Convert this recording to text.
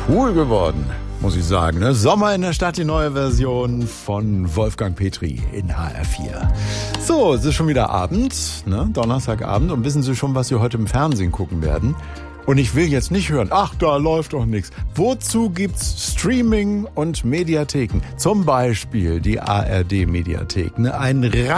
Cool geworden, muss ich sagen. Ne? Sommer in der Stadt, die neue Version von Wolfgang Petri in HR4. So, es ist schon wieder Abend, ne? Donnerstagabend. Und wissen Sie schon, was Sie heute im Fernsehen gucken werden? Und ich will jetzt nicht hören, ach, da läuft doch nichts. Wozu gibt's Streaming und Mediatheken? Zum Beispiel die ARD-Mediathek. Ne? Ein